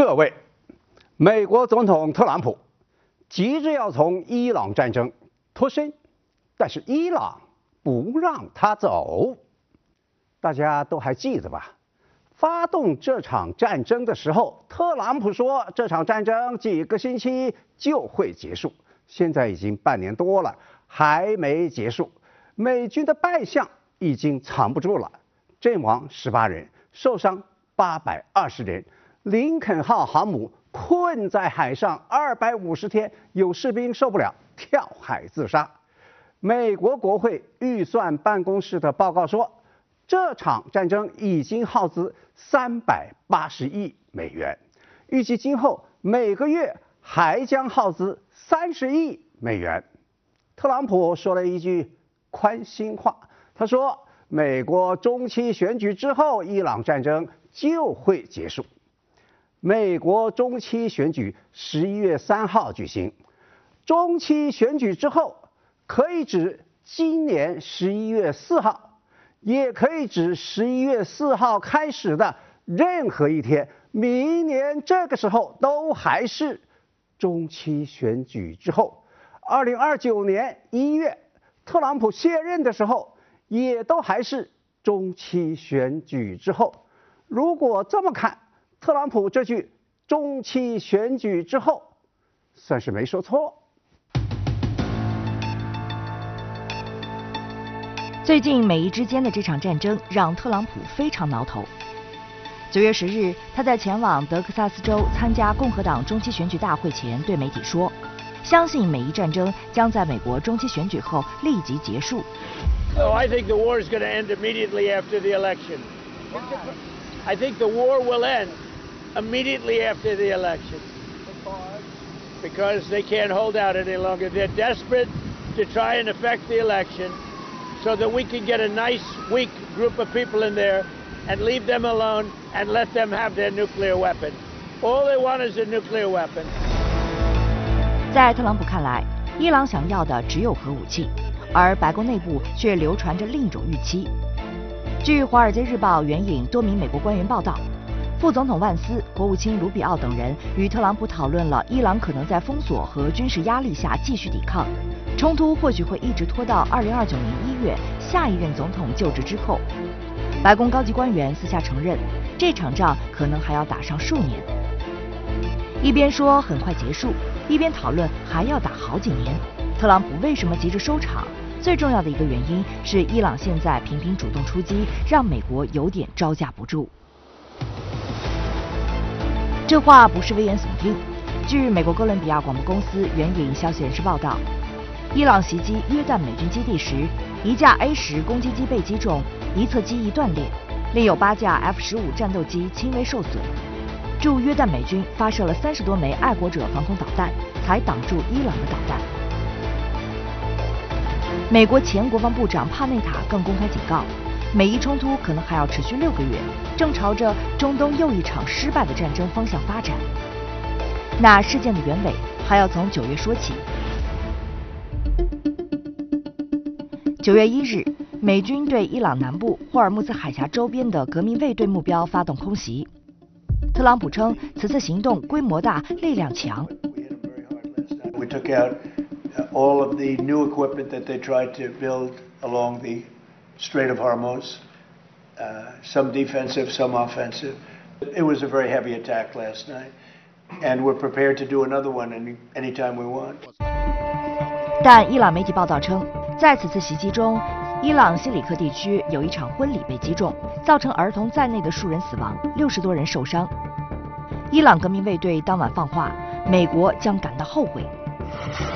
各位，美国总统特朗普急着要从伊朗战争脱身，但是伊朗不让他走。大家都还记得吧？发动这场战争的时候，特朗普说这场战争几个星期就会结束，现在已经半年多了，还没结束。美军的败相已经藏不住了，阵亡18人，受伤820人。林肯号航母困在海上250天，有士兵受不了跳海自杀。美国国会预算办公室的报告说，这场战争已经耗资380亿美元，预计今后每个月还将耗资30亿美元。特朗普说了一句宽心话，他说美国中期选举之后，伊朗战争就会结束。美国中期选举11月3号举行，中期选举之后可以指今年11月4号，也可以指11月4号开始的任何一天，明年这个时候都还是中期选举之后。2029年1月，特朗普卸任的时候，也都还是中期选举之后。如果这么看，特朗普这句中期选举之后算是没说错。 最近美伊之间的这场战争让特朗普非常挠头。9月10日，他在前往德克萨斯州参加共和党中期选举大会前对媒体说，相信美伊战争将在美国中期选举后立即结束。 I think the war is going to end immediately after the election. I think the war will end immediately after the election because they can't hold out any longer. They're desperate to try and affect the election so that we can get a nice, weak group of people in there and leave them alone and let them have their nuclear weapon. All they want is a nuclear weapon. 在特朗普看来，伊朗想要的只有核武器，而白宫内部却流传着另一种预期。据《华尔街日报》援引多名美国官员报道，副总统万斯、国务卿卢比奥等人与特朗普讨论了伊朗可能在封锁和军事压力下继续抵抗，冲突或许会一直拖到2029年1月下一任总统就职之后。白宫高级官员私下承认，这场仗可能还要打上数年。一边说很快结束，一边讨论还要打好几年。特朗普为什么急着收场？最重要的一个原因是伊朗现在频频主动出击，让美国有点招架不住。这话不是危言耸听。据美国哥伦比亚广播公司援引消息人士报道，伊朗袭击约旦美军基地时，一架 A-10攻击机被击中，一侧机翼断裂，另有8架 F-15战斗机轻微受损。驻约旦美军发射了30多枚爱国者防空导弹，才挡住伊朗的导弹。美国前国防部长帕内塔更公开警告，美伊冲突可能还要持续6个月，正朝着中东又一场失败的战争方向发展。那事件的原委还要从9月说起。9月1日，美军对伊朗南部霍尔木兹海峡周边的革命卫队目标发动空袭。特朗普称，此次行动规模大，力量强。 We took out all of the new equipment that they tried to build along the Strait of Hormuz, some defensive, some offensive. It was a very heavy attack last night, and we're prepared to do another one anytime we want. 但伊朗媒体报道称，在此次袭击中，伊朗西里克地区有一场婚礼被击中，造成儿童在内的数人死亡，60多人受伤。伊朗革命卫队当晚放话，美国将感到后悔。